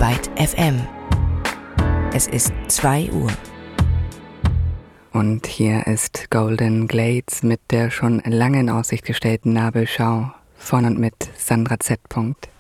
Byte FM. Es ist 2 Uhr. Und hier ist Golden Glades mit der schon lange in Aussicht gestellten Nabelschau von und mit Sandra Z.